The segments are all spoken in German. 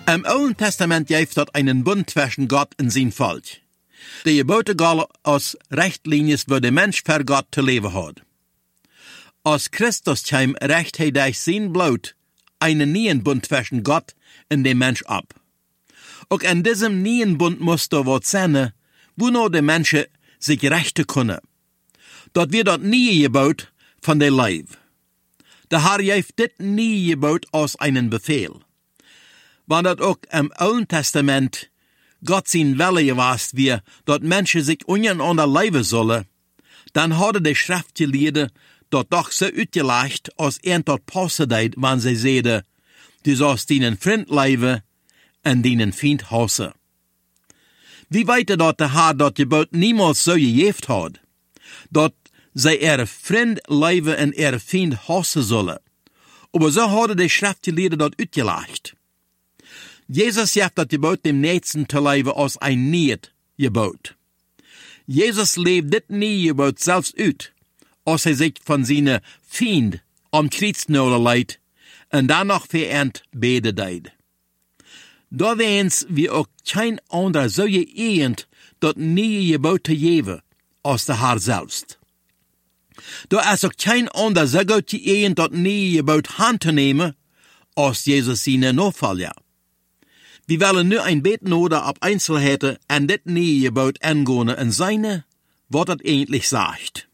Im Alten Testament gibt dort einen Bund zwischen Gott und sein Volk. Die Gebote galten als Richtlinien, wo der Mensch für Gott zu leben hat. Als Christus kam, recht er durch sein Blut einen neuen Bund zwischen Gott und dem Mensch ab. Auch in diesem neuen Bund musste was sein, wo nur die Menschen sich rechten können. Dort wird dort nie Gebot von der Leib. Der Herr heeft dit nie Gebot als einen Befehl. Wann dort auch im Alten Testament Gott sein Wille gewast wie, dort Menschen sich untereinander leben sollen, dann hatte die Schriftgelehrten dort doch so uitgelegt, als dort passen deed, wann sie zeiden, du sollst deinen Freund leben und deinen Feind hassen. Wie weet dort der Herr dort Gebot niemals so gejeft hat, dort zij Freund leben und Feind hassen sollen. Aber so hadden die Schriftgelehrten dort uitgelegt. Jesus heeft dat Gebot dem Nächsten zu leben als ein niet Gebot. Jesus lebt dit nie Gebot selbst uit, als sich von seinen Feind am Kriegsnoden leidt und danach verehrt bete deed. Da wens wie auch kein anderer so geehnt, dort nie Gebot zu geben, als der Herr selbst. Da ist auch kein anderer so gut geehnt, dort nie Gebot handzunehmen, als Jesus seine Nachfolger. Wir wollen nur ein beten oder ab Einzelheiten an das nie Gebot angehen und seine, was das eigentlich sagt.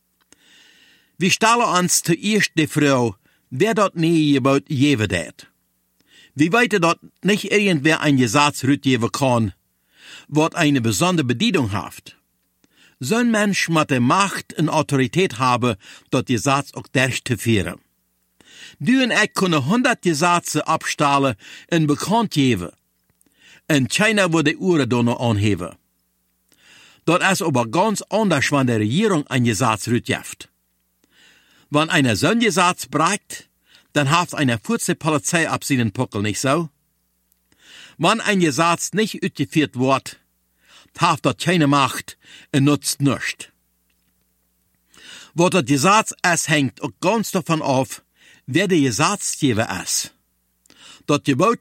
Wir stellen uns zuerst die Frau, wer dort nie Gebot geben wird. Wir weten dort nicht irgendwer ein Gesetz rückgeben kann, was eine besondere Bedienung hat. So ein Mensch muss die Macht und Autorität haben, dort Gesetz auch durchzuführen. Du und ich können 100 Gesetze abstellen und bekannt geben. Und keiner würde die Uhren da noch anheben. Dort ist aber ganz anders, wenn die Regierung ein Gesetz rückgibt. Wenn einer so ein Gesetz bricht, dann hat eine kurze Polizei ab seinen Puckel, nicht so? Wenn ein Gesetz nicht ausgeführt wird, hat dort keine Macht und nutzt nichts. Was das Gesetz ist, hängt auch ganz davon ab, wer der Gesetzgeber ist. Das Gebot